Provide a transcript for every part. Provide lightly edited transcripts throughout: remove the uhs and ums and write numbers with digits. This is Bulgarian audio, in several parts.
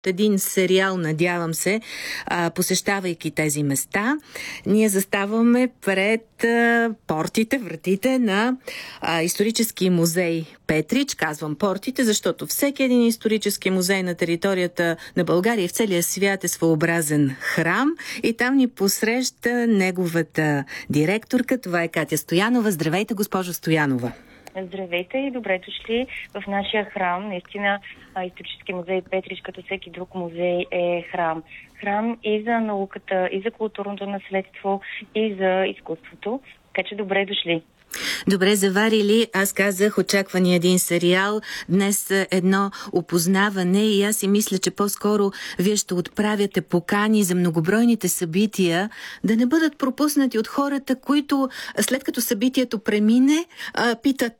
един сериал, надявам се, посещавайки тези места, ние заставаме пред портите, вратите на исторически музей Петрич. Казвам портите, защото всеки един исторически музей на територията на България и в целия свят е своеобразен храм и там ни посреща неговата директорка. Това е Катя Стоянова. Здравейте, госпожо Стоянова. Здравейте и добре дошли в нашия храм. Наистина исторически музей Петрич, като всеки друг музей, е храм. Храм и за науката, и за културното наследство, и за изкуството. Така че добре дошли. Добре заварили. Аз казах, очаква ни един сериал. Днес едно опознаване и аз си мисля, че по-скоро вие ще отправяте покани за многобройните събития, да не бъдат пропуснати от хората, които след като събитието премине, питат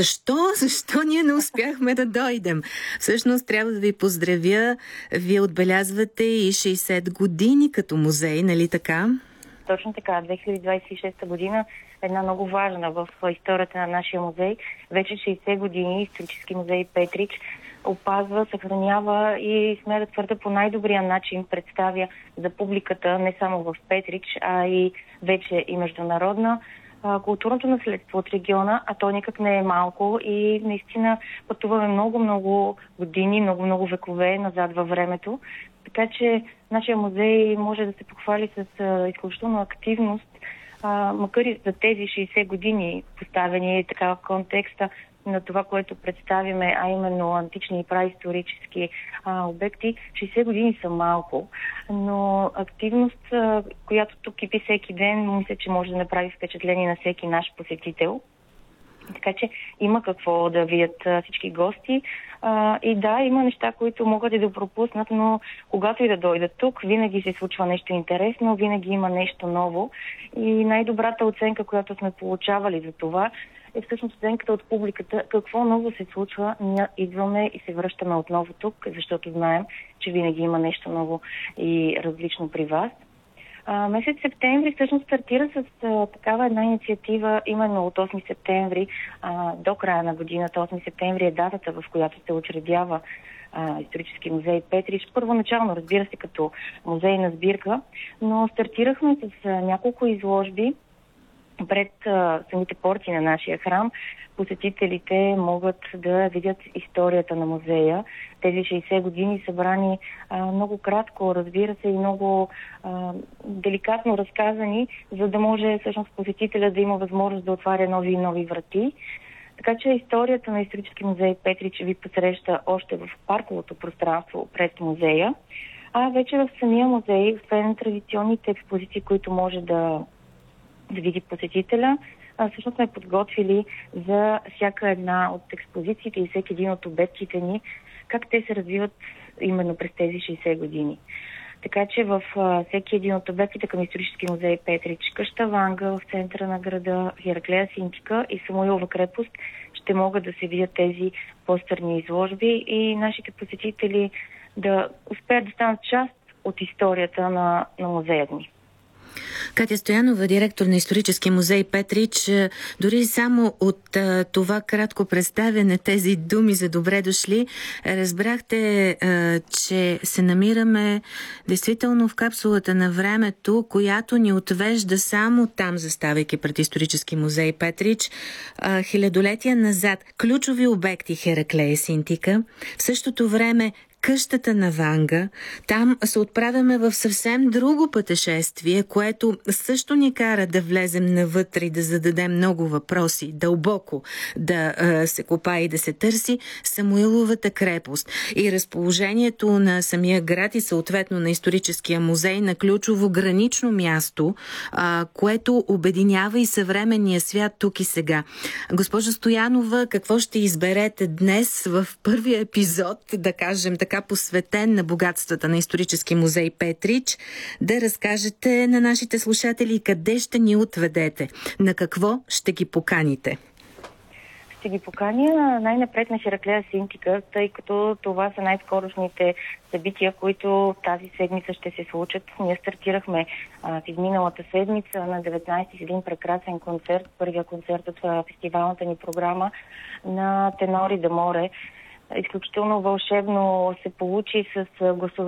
защо ние не успяхме да дойдем. Всъщност трябва да ви поздравя. Вие отбелязвате и 60 години като музей, нали така? Точно така. 2026 година една много важна в историята на нашия музей. Вече 60 години исторически музей Петрич опазва, съхранява и сме да твърда по най-добрия начин представя за публиката не само в Петрич, а и вече и международна културното наследство от региона, а то никак не е малко и наистина пътуваме много-много години, много-много векове назад във времето. Така че нашия музей може да се похвали с изключително активност, макар и за тези 60 години поставени така в контекста на това, което представяме, а именно антични и праисторически обекти, 60 години са малко, но активност, която тук кипи всеки ден, мисля, че може да направи впечатление на всеки наш посетител. Така че има какво да видят всички гости. И да, има неща, които могат и да пропуснат, но когато и да дойдат тук, винаги се случва нещо интересно, винаги има нещо ново. И най-добрата оценка, която сме получавали за това, е всъщност оценката от публиката. Какво ново се случва, ние идваме и се връщаме отново тук, защото знаем, че винаги има нещо ново и различно при вас. Месец септември всъщност стартира с такава една инициатива, именно от 8 септември до края на годината. 8 септември е датата, в която се учредява исторически музей Петрич. Първоначално, разбира се, като музейна сбирка, но стартирахме с няколко изложби пред самите порти на нашия храм. Посетителите могат да видят историята на музея. Тези 60 години събрани много кратко, разбира се, и много деликатно разказани, за да може всъщност посетителя да има възможност да отваря нови и нови врати. Така че историята на исторически музей Петрич ви посреща още в парковото пространство пред музея. А вече в самия музей, освен традиционните експозиции, които може да види посетителя, всъщност сме подготвили за всяка една от експозициите и всеки един от обектите ни, как те се развиват именно през тези 60 години. Така че в всеки един от обектите към исторически музей Петрич, къща Ванга в центъра на града, Хераклея Синтика и Самуилова крепост ще могат да се видят тези постърни изложби и нашите посетители да успеят да станат част от историята на музея ни. Катя Стоянова, директор на исторически музей Петрич, дори само от това кратко представяне, тези думи за добре дошли, разбрахте, че се намираме действително в капсулата на времето, която ни отвежда само там, заставайки пред исторически музей Петрич, хилядолетия назад. Ключови обекти Хераклея Синтика, в същото време къщата на Ванга. Там се отправяме в съвсем друго пътешествие, което също ни кара да влезем навътре и да зададем много въпроси, дълбоко да се копае и да се търси Самуиловата крепост и разположението на самия град и съответно на историческия музей на ключово гранично място, което обединява и съвременния свят тук и сега. Госпожо Стоянова, какво ще изберете днес в първия епизод, да кажем така, посветен на богатствата на исторически музей Петрич, да разкажете на нашите слушатели къде ще ни отведете, на какво ще ги поканите? Ще ги поканя най-напред на Хераклея Синтика, тъй като това са най-скорошните събития, които тази седмица ще се случат. Ние стартирахме в изминалата седмица на 19 с един прекрасен концерт, първия концерт от фестивалната ни програма на Тенори да море. изключително вълшебно се получи с гласове